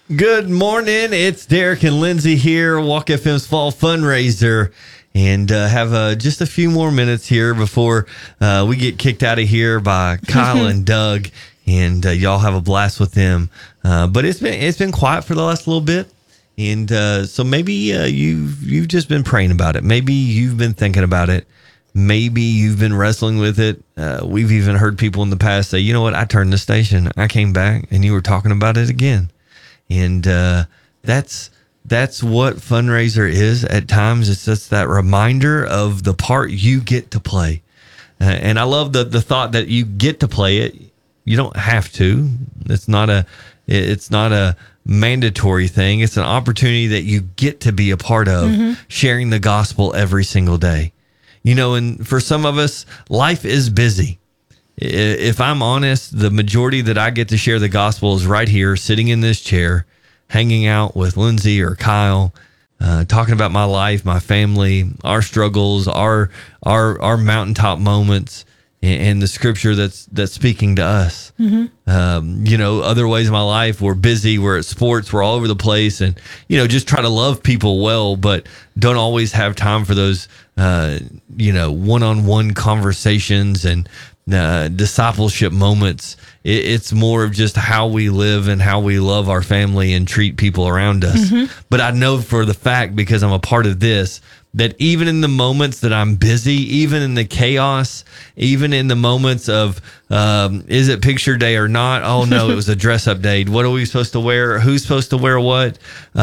Good morning. It's Derek and Lindsay here, Walk FM's Fall Fundraiser, and have just a few more minutes here before we get kicked out of here by Kyle and Doug, and y'all have a blast with them. But it's been quiet for the last little bit, and so maybe you've just been praying about it. Maybe you've been thinking about it. Maybe you've been wrestling with it. We've even heard people in the past say, you know what, I turned the station, I came back, and you were talking about it again. And that's what fundraiser is at times. It's just that reminder of the part you get to play. And I love the thought that you get to play it. You don't have to. It's not a mandatory thing. It's an opportunity that you get to be a part of, sharing the gospel every single day. You know, and for some of us, life is busy. If I'm honest, the majority that I get to share the gospel is right here, sitting in this chair, hanging out with Lindsay or Kyle, talking about my life, my family, our struggles, our mountaintop moments, and the scripture that's speaking to us. You know, other ways in my life, we're busy, we're at sports, we're all over the place, and, you know, just try to love people well, but don't always have time for those, one-on-one conversations and discipleship moments. It's more of just how we live and how we love our family and treat people around us. But I know for the fact, because I'm a part of this, that even in the moments that I'm busy, even in the chaos, even in the moments of, is it picture day or not? Oh no, it was a dress up day. What are we supposed to wear? Who's supposed to wear what?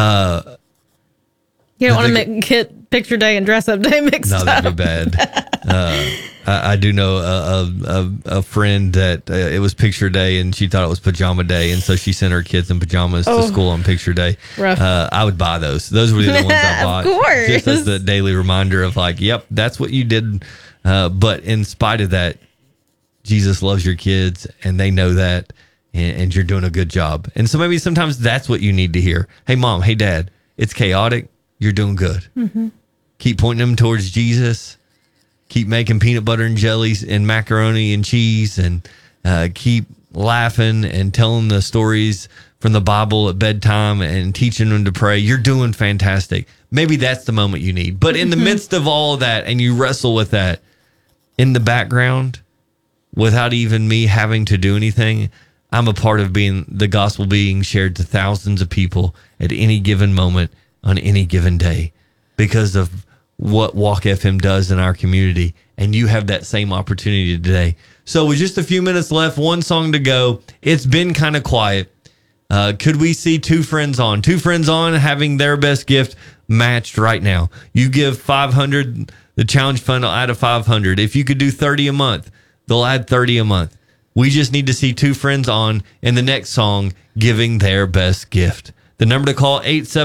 You don't want to get picture day and dress up day mixed up. No, that'd be bad. I do know a friend that it was picture day and she thought it was pajama day, and so she sent her kids in pajamas to school on picture day. Rough. I would buy those. Those would be the ones I bought. Of course. Just as the daily reminder of like, yep, that's what you did. But in spite of that, Jesus loves your kids and they know that, and you're doing a good job. And so maybe sometimes that's what you need to hear. Hey, mom, hey, dad, it's chaotic. You're doing good. Keep pointing them towards Jesus. Keep making peanut butter and jellies and macaroni and cheese, and keep laughing and telling the stories from the Bible at bedtime and teaching them to pray. You're doing fantastic. Maybe that's the moment you need. But in the midst of all of that, and you wrestle with that in the background without even me having to do anything, I'm a part of being the gospel being shared to thousands of people at any given moment on any given day because of what Walk FM does in our community. And you have that same opportunity today. So with just a few minutes left, one song to go, it's been kind of quiet. Could we see two friends on having their best gift matched right now? You give $500, the challenge fund will add a $500. If you could do 30 a month, they'll add 30 a month. We just need to see two friends on in the next song giving their best gift. The number to call,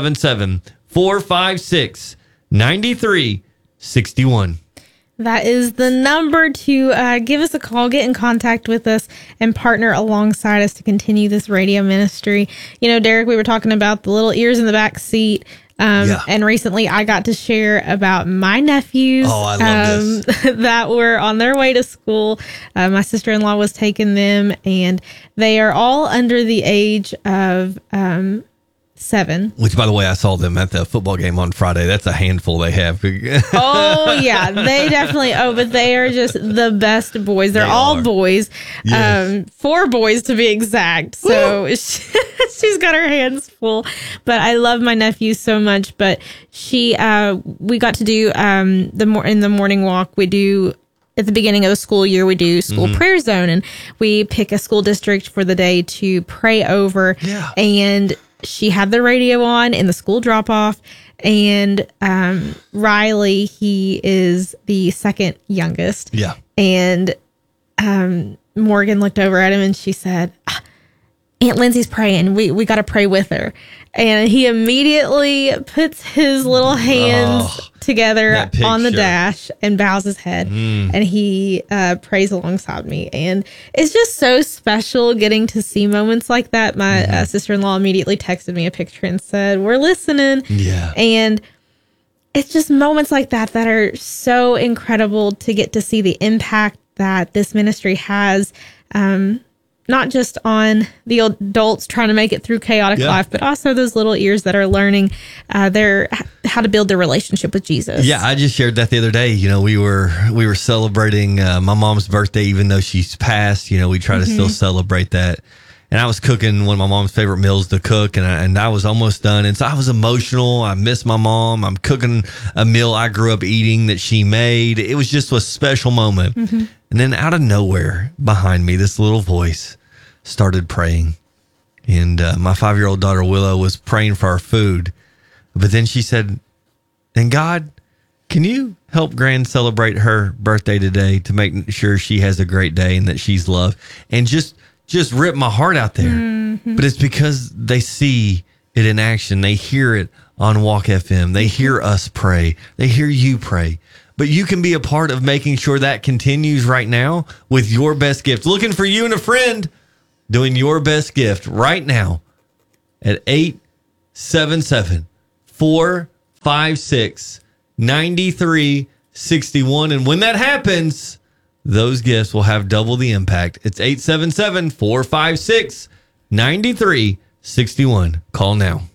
877-456-9361. That is the number to give us a call, get in contact with us, and partner alongside us to continue this radio ministry. You know, Derek, we were talking about the little ears in the back seat. And recently I got to share about my nephews that were on their way to school. My sister-in-law was taking them, and they are all under the age of 7. Which, by the way, I saw them at the football game on Friday. That's a handful they have. Oh, yeah, they definitely. But they are just the best boys. They're all boys. Yes. 4 boys to be exact. So she's got her hands full. But I love my nephew so much. But we got to do in the morning walk. We do. At the beginning of the school year, we do school prayer zone, and we pick a school district for the day to pray over. Yeah. And she had the radio on in the school drop-off, and Riley, he is the second youngest. Yeah. And Morgan looked over at him and she said, Aunt Lindsay's praying. We got to pray with her. And he immediately puts his little hands together on the dash and bows his head. And he prays alongside me. And it's just so special getting to see moments like that. My sister-in-law immediately texted me a picture and said, we're listening. Yeah. And it's just moments like that that are so incredible to get to see the impact that this ministry has not just on the adults trying to make it through chaotic Yeah. life, but also those little ears that are learning how to build their relationship with Jesus. Yeah, I just shared that the other day. You know, we were celebrating my mom's birthday, even though she's passed. You know, we try to still celebrate that. And I was cooking one of my mom's favorite meals to cook, and I was almost done. And so I was emotional. I miss my mom. I'm cooking a meal I grew up eating that she made. It was just a special moment. And then out of nowhere, behind me, this little voice started praying. And my 5-year-old daughter, Willow, was praying for our food. But then she said, and God, can you help Gran celebrate her birthday today to make sure she has a great day and that she's loved? And just ripped my heart out there. But it's because they see it in action. They hear it on Walk FM. They hear us pray. They hear you pray. But you can be a part of making sure that continues right now with your best gift. Looking for you and a friend doing your best gift right now at 877-456-9361. And when that happens, those gifts will have double the impact. It's 877-456-9361. Call now.